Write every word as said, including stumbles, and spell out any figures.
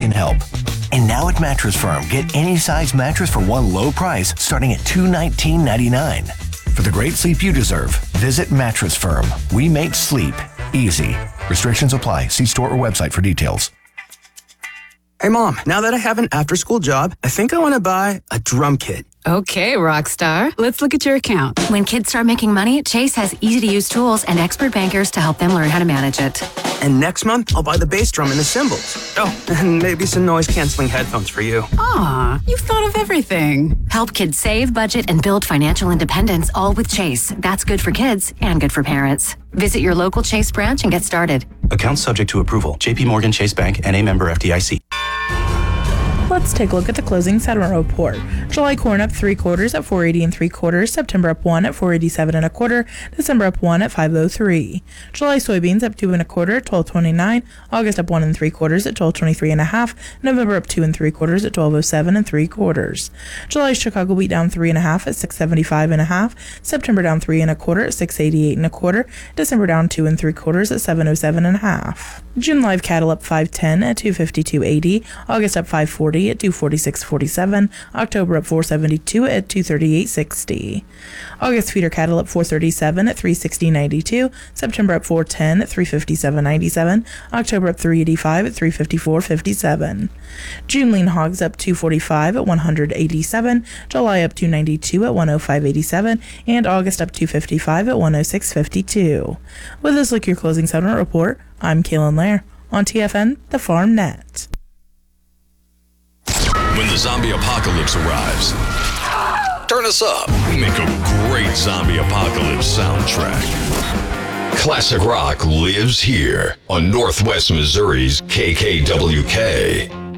can help. And now at Mattress Firm, get any size mattress for one low price starting at two hundred nineteen dollars and ninety-nine cents. For the great sleep you deserve, visit Mattress Firm. We make sleep easy. Restrictions apply. See store or website for details. Hey, Mom, now that I have an after-school job, I think I want to buy a drum kit. Okay, Rockstar. Let's look at your account. When kids start making money, Chase has easy-to-use tools and expert bankers to help them learn how to manage it. And next month, I'll buy the bass drum and the cymbals. Oh, and maybe some noise-canceling headphones for you. Aw, you've thought of everything. Help kids save, budget, and build financial independence, all with Chase. That's good for kids and good for parents. Visit your local Chase branch and get started. Account subject to approval. J P Morgan Chase Bank, N A member F D I C. Let's take a look at the closing settlement report. July corn up three quarters at four eighty and three quarters. September up one at four eighty-seven and a quarter. December up one at five oh three. July soybeans up two and a quarter at twelve twenty-nine. August up one and three quarters at twelve twenty-three and a half. November up two and three quarters at twelve oh seven and three quarters. July Chicago wheat down three and a half at six seventy-five and a half. September down three and a quarter at six eighty-eight and a quarter. December down two and three quarters at seven oh seven and a half. June live cattle up five ten at two fifty-two eighty. August up five forty at two forty-six forty-seven. October up four seventy-two at two thirty-eight sixty. August feeder cattle up four thirty-seven at three sixty ninety-two. September up four ten at three fifty-seven ninety-seven. October up three eighty-five at three fifty-four fifty-seven. June lean hogs up two forty-five at one hundred eighty-seven. July up two ninety-two at one oh five eighty-seven. And August up two fifty-five at one oh six fifty-two. With this look your closing settlement report, I'm Kaylin Lair on T F N, the Farm Net. When the zombie apocalypse arrives, turn us up. We make a great zombie apocalypse soundtrack. Classic rock lives here on Northwest Missouri's K K W K.